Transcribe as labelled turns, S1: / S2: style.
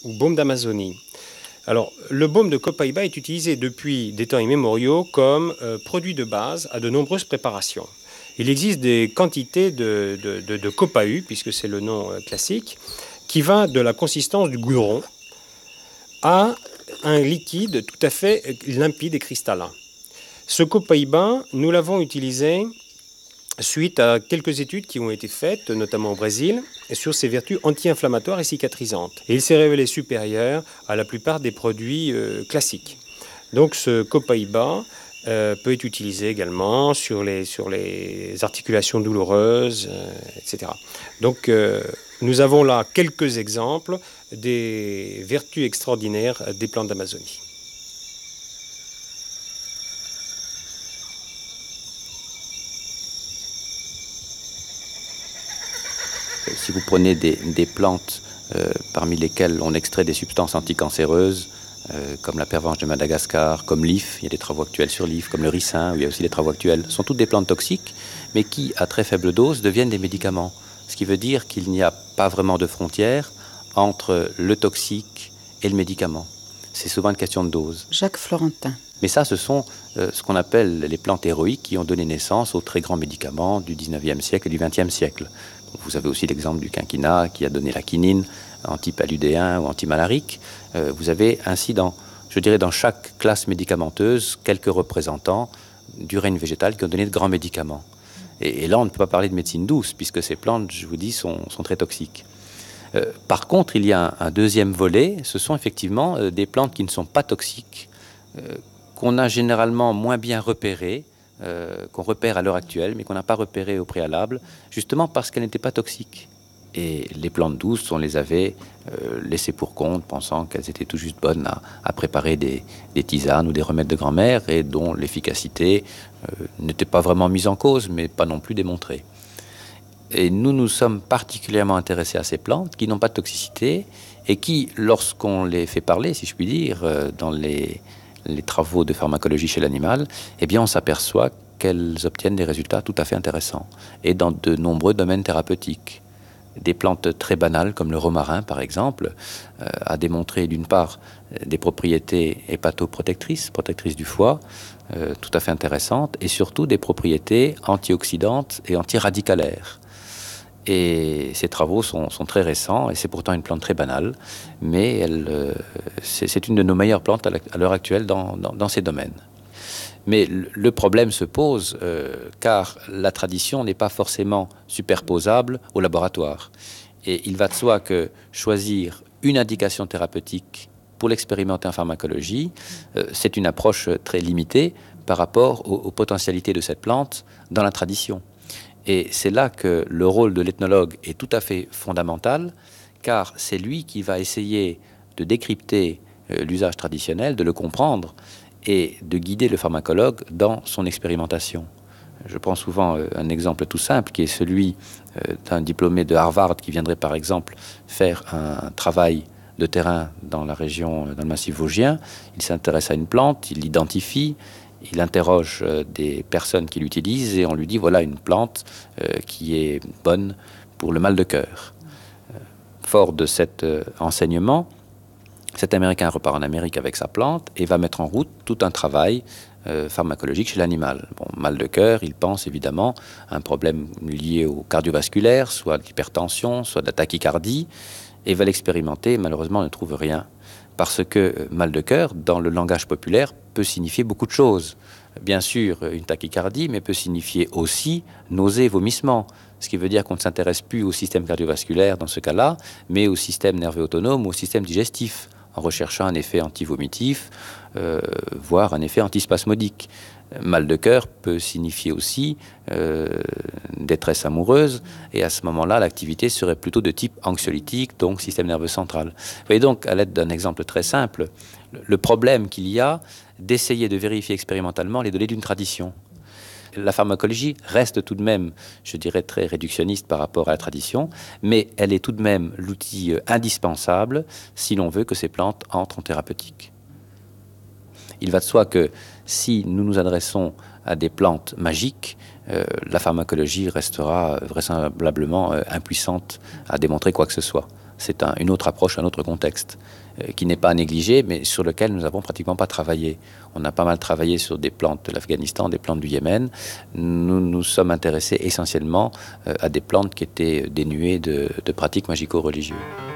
S1: ou baume d'Amazonie. Alors, le baume de Copaiba est utilisé depuis des temps immémoriaux comme produit de base à de nombreuses préparations. Il existe des quantités de copahu, puisque c'est le nom classique, qui va de la consistance du goudron à un liquide tout à fait limpide et cristallin. Ce copaïba, nous l'avons utilisé suite à quelques études qui ont été faites, notamment au Brésil, sur ses vertus anti-inflammatoires et cicatrisantes. Et il s'est révélé supérieur à la plupart des produits classiques. Donc ce copaïba peut être utilisé également sur les articulations douloureuses, etc. Donc nous avons là quelques exemples des vertus extraordinaires des plantes d'Amazonie.
S2: Si vous prenez des plantes parmi lesquelles on extrait des substances anticancéreuses, comme la pervenche de Madagascar, comme l'if, il y a des travaux actuels sur l'if, comme le ricin, où il y a aussi des travaux actuels, sont toutes des plantes toxiques, mais qui, à très faible dose, deviennent des médicaments. Ce qui veut dire qu'il n'y a pas vraiment de frontière entre le toxique et le médicament. C'est souvent une question de dose.
S3: Jacques Florentin.
S2: Mais ça, ce sont ce qu'on appelle les plantes héroïques qui ont donné naissance aux très grands médicaments du 19e siècle et du 20e siècle. Vous avez aussi l'exemple du quinquina qui a donné la quinine, antipaludéen ou antimalarique. Vous avez ainsi, dans chaque classe médicamenteuse, quelques représentants du règne végétal qui ont donné de grands médicaments. Et là, on ne peut pas parler de médecine douce, puisque ces plantes, je vous dis, sont très toxiques. Par contre, il y a un deuxième volet, ce sont effectivement des plantes qui ne sont pas toxiques, qu'on a généralement moins bien repérées, qu'on repère à l'heure actuelle, mais qu'on n'a pas repérées au préalable, justement parce qu'elles n'étaient pas toxiques. Et les plantes douces, on les avait laissées pour compte, pensant qu'elles étaient tout juste bonnes à préparer des tisanes ou des remèdes de grand-mère, et dont l'efficacité n'était pas vraiment mise en cause, mais pas non plus démontrée. Et nous sommes particulièrement intéressés à ces plantes qui n'ont pas de toxicité et qui, lorsqu'on les fait parler, si je puis dire, dans les travaux de pharmacologie chez l'animal, eh bien on s'aperçoit qu'elles obtiennent des résultats tout à fait intéressants et dans de nombreux domaines thérapeutiques. Des plantes très banales comme le romarin par exemple a démontré d'une part des propriétés hépatoprotectrices, protectrices du foie, tout à fait intéressantes, et surtout des propriétés antioxydantes et antiradicalaires. Et ces travaux sont très récents, et c'est pourtant une plante très banale, mais c'est une de nos meilleures plantes à l'heure actuelle dans ces domaines. Mais le problème se pose car la tradition n'est pas forcément superposable au laboratoire. Et il va de soi que choisir une indication thérapeutique pour l'expérimenter en pharmacologie, c'est une approche très limitée par rapport aux potentialités de cette plante dans la tradition. Et c'est là que le rôle de l'ethnologue est tout à fait fondamental, car c'est lui qui va essayer de décrypter l'usage traditionnel, de le comprendre, et de guider le pharmacologue dans son expérimentation. Je prends souvent un exemple tout simple, qui est celui d'un diplômé de Harvard qui viendrait par exemple faire un travail de terrain dans la région, dans le massif vosgien. Il s'intéresse à une plante, il l'identifie, il interroge des personnes qui l'utilisent et on lui dit voilà une plante qui est bonne pour le mal de cœur. Fort de cet enseignement, cet Américain repart en Amérique avec sa plante et va mettre en route tout un travail pharmacologique chez l'animal. Bon, mal de cœur, il pense évidemment à un problème lié au cardiovasculaire, soit de l'hypertension, soit de la tachycardie, et va l'expérimenter. Malheureusement, on ne trouve rien. Parce que mal de cœur, dans le langage populaire, peut signifier beaucoup de choses. Bien sûr, une tachycardie, mais peut signifier aussi nausées, vomissements. Ce qui veut dire qu'on ne s'intéresse plus au système cardiovasculaire dans ce cas-là, mais au système nerveux autonome, au système digestif, en recherchant un effet antivomitif, voire un effet antispasmodique. Mal de cœur peut signifier aussi détresse amoureuse, et à ce moment-là, l'activité serait plutôt de type anxiolytique, donc système nerveux central. Vous voyez donc, à l'aide d'un exemple très simple, le problème qu'il y a d'essayer de vérifier expérimentalement les données d'une tradition. La pharmacologie reste tout de même, je dirais, très réductionniste par rapport à la tradition, mais elle est tout de même l'outil indispensable si l'on veut que ces plantes entrent en thérapeutique. Il va de soi que si nous nous adressons à des plantes magiques, la pharmacologie restera vraisemblablement impuissante à démontrer quoi que ce soit. c'est une autre approche, un autre contexte, qui n'est pas à négliger, mais sur lequel nous n'avons pratiquement pas travaillé. On a pas mal travaillé sur des plantes de l'Afghanistan, des plantes du Yémen. Nous nous sommes intéressés essentiellement à des plantes qui étaient dénuées de pratiques magico-religieuses.